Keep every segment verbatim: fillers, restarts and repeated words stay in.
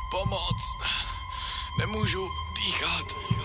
Pomoc. Nemůžu dýchat.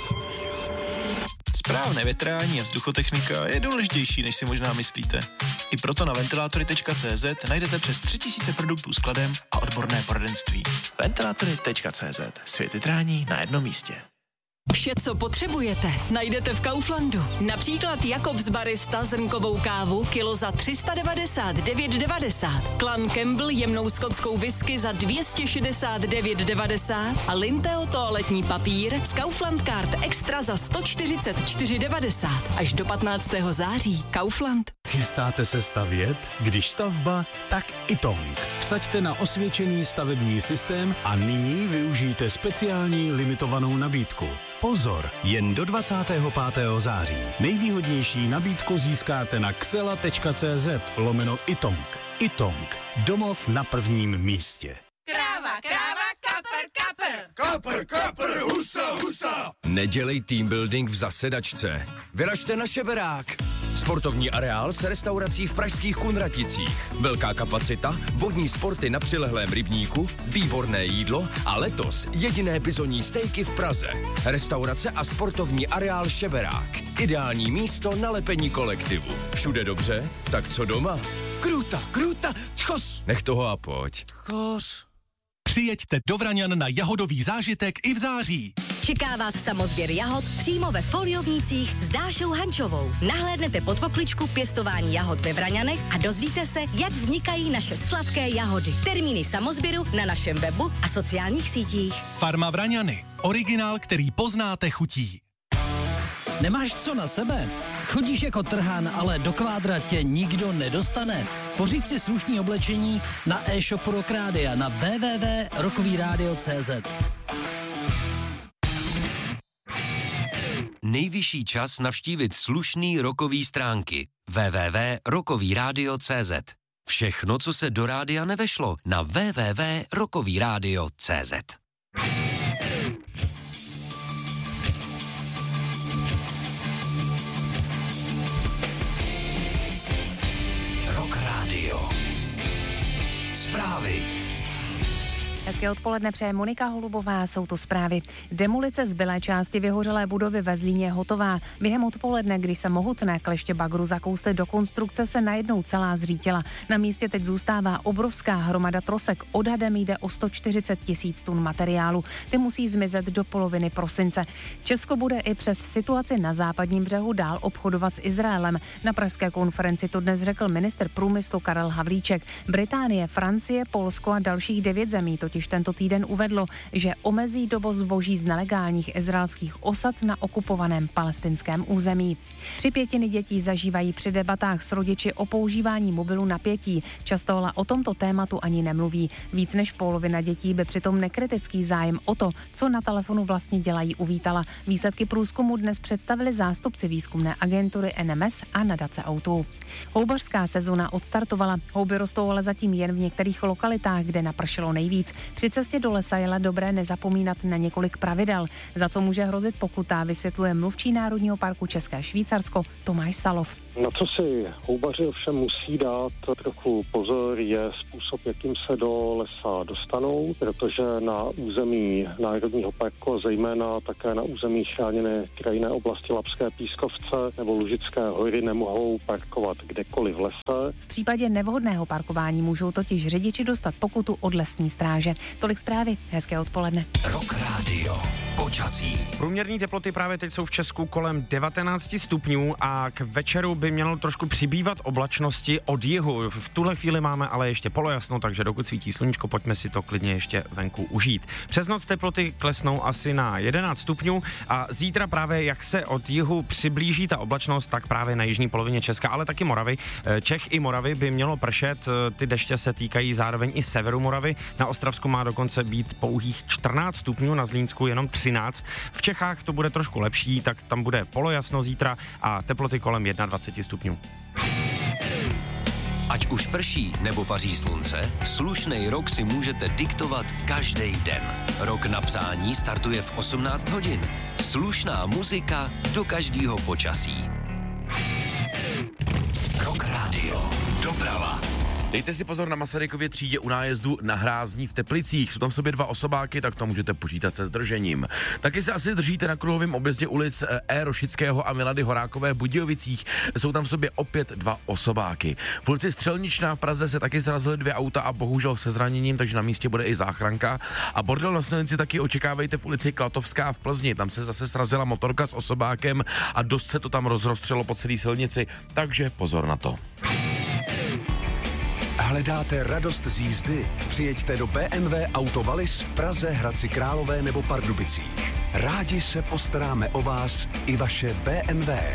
Správné větrání a vzduchotechnika je důležitější, než si možná myslíte. I proto na ventilátory tečka cé zet najdete přes tři tisíce produktů s kladem a odborné poradenství. ventilátory tečka cé zet. Svět větrání na jednom místě. Vše, co potřebujete, najdete v Kauflandu. Například Jakobs Barista zrnkovou kávu kilo za tři sta devadesát devět devadesát, Clan Campbell jemnou skotskou whisky za dvě stě šedesát devět devadesát a Linteo toaletní papír z Kaufland Card Extra za sto čtyřicet čtyři devadesát. Až do patnáctého září. Kaufland. Chystáte se stavět? Když stavba, tak Itong. Vsaďte na osvědčený stavební systém a nyní využijte speciální limitovanou nabídku. Pozor, jen do dvacátého pátého září. Nejvýhodnější nabídku získáte na xela tečka cé zet lomeno Itong. Itong. Domov na prvním místě. Kráva, kráva, kapr, kapr. Kapr, kapr, husa, husa. Nedělej team building v zasedačce. Vyražte na Šeberák. Sportovní areál s restaurací v pražských Kunraticích. Velká kapacita, vodní sporty na přilehlém rybníku, výborné jídlo a letos jediné bizonní stejky v Praze. Restaurace a sportovní areál Šeberák. Ideální místo na lepení kolektivu. Všude dobře, tak co doma? Kruta, kruta, tchos. Nech toho a pojď. Tchos. Přijeďte do Vraňan na jahodový zážitek i v září. Čeká vás samozběr jahod přímo ve Foliovnících s Dášou Hančovou. Nahlédnete pod pokličku pěstování jahod ve Vraňanech a dozvíte se, jak vznikají naše sladké jahody. Termíny samozběru na našem webu a sociálních sítích. Farma Vraňany. Originál, který poznáte chutí. Nemáš co na sebe? Chodíš jako trhán, ale do kvádra tě nikdo nedostane. Pořiď si slušný oblečení na e-shopu Rock Rádia na w w w tečka rockový rádio tečka cé zet. Nejvyšší čas navštívit slušný rockový stránky w w w tečka rockový rádio tečka cé zet. Všechno, co se do rádia nevešlo, na w w w tečka rockový rádio tečka cé zet. Rock Rádio. Zprávy. Hezké odpoledne přeje Monika Holubová, jsou to zprávy. Demolice zbylé části vyhořelé budovy ve Zlíně je hotová. Během odpoledne, když se mohutné kleště bagru zakously do konstrukce, se najednou celá zřítila. Na místě teď zůstává obrovská hromada trosek. Odhadem jde o sto čtyřicet tisíc tun materiálu. Ty musí zmizet do poloviny prosince. Česko bude i přes situaci na západním břehu dál obchodovat s Izraelem. Na pražské konferenci to dnes řekl ministr průmyslu Karel Havlíček. Británie, Francie, Polsko a dalších devět zemí totiž tento týden uvedlo, že omezí dovoz zboží z nelegálních izraelských osad na okupovaném palestinském území. Tři pětiny dětí zažívají při debatách s rodiči o používání mobilu napětí. Často ale o tomto tématu ani nemluví. Víc než polovina dětí by přitom nekritický zájem o to, co na telefonu vlastně dělají, uvítala. Výsledky průzkumu dnes představili zástupci výzkumné agentury N M S a nadace Outu. Houbařská sezona odstartovala. Houby rostou ale zatím jen v některých lokalitách, kde napršelo nejvíc. Při cestě do lesa je dobré nezapomínat na několik pravidel, za co může hrozit pokuta, vysvětluje mluvčí Národního parku České Švýcarsko Tomáš Salov. Na co si houbaři ovšem musí dát trochu pozor, je způsob, jakým se do lesa dostanou, protože na území Národního parku, zejména také na území chráněné krajinné oblasti Labské pískovce nebo Lužické hory nemohou parkovat kdekoliv v lese. V případě nevhodného parkování můžou totiž řidiči dostat pokutu od lesní stráže. Tolik zprávy, hezké odpoledne. Rock Rádio. Počasí. Průměrní teploty právě teď jsou v Česku kolem devatenáct stupňů a k večeru by mělo trošku přibývat oblačnosti od jihu. V tuhle chvíli máme ale ještě polojasno, takže dokud svítí sluníčko, pojďme si to klidně ještě venku užít. Přes noc teploty klesnou asi na jedenáct stupňů a zítra právě jak se od jihu přiblíží ta oblačnost, tak právě na jižní polovině Česka, ale taky Moravy. Čech i Moravy by mělo pršet, ty deště se týkají zároveň i severu Moravy. Na Ostravsku má dokonce být pouhých čtrnáct stupňů, na Zlínsku jenom třináct. V Čechách to bude trošku lepší, tak tam bude polojasno zítra a teploty kolem dvacet jedna stupňů. Ať už prší nebo paří slunce, slušnej rok si můžete diktovat každý den. Rok na přání startuje v osmnáct hodin. Slušná muzika do každého počasí. Rock Rádio. Doprava. Dejte si pozor na Masarykově třídě u nájezdu na Hrázní v Teplicích. Jsou tam v sobě dva osobáky, tak to můžete počítat se zdržením. Taky se asi držíte na kruhovém objezdě ulic E. Rošického a Milady Horákové v Budějovicích. Jsou tam v sobě opět dva osobáky. V ulici Střelničná v Praze se taky srazily dvě auta a bohužel se zraněním, takže na místě bude i záchranka. A bordel na silnici taky očekávejte v ulici Klatovská v Plzni. Tam se zase srazila motorka s osobákem a dost se to tam rozrostřelo po celé silnici, takže pozor na to. Hledáte radost z jízdy? Přijeďte do bé em vé Auto Valis v Praze, Hradci Králové nebo Pardubicích. Rádi se postaráme o vás i vaše bé em vé.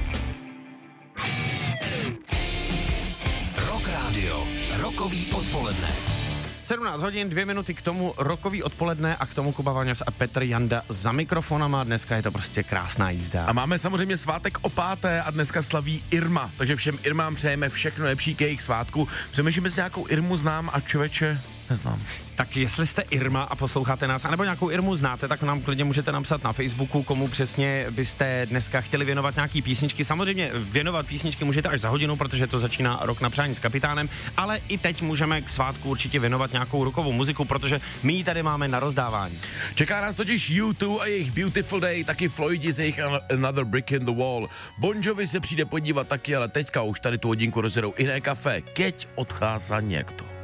Rock Radio, rokový odpoledne. sedmnáct hodin, dvě minuty k tomu rokový odpoledne a k tomu Kuba Vaňas a Petr Janda za mikrofonama. Dneska je to prostě krásná jízda. A máme samozřejmě svátek o páté a dneska slaví Irma, takže všem Irmám přejeme všechno lepší k jejich svátku. Přemýšlím, jestli nějakou Irmu znám a člověče neznám. Tak jestli jste Irma a posloucháte nás, anebo nějakou Irmu znáte, tak nám klidně můžete napsat na Facebooku, komu přesně byste dneska chtěli věnovat nějaký písničky. Samozřejmě věnovat písničky můžete až za hodinu, protože to začíná Rok na přání s kapitánem, ale i teď můžeme k svátku určitě věnovat nějakou rokovou muziku, protože my ji tady máme na rozdávání. Čeká nás totiž U dva a jejich Beautiful Day, taky Floydi z jejich Another Brick in the Wall. Bon Jovi se přijde podívat taky, ale teďka už tady tu hodinku rozjedou Iné kafe. Keď odchází někdo.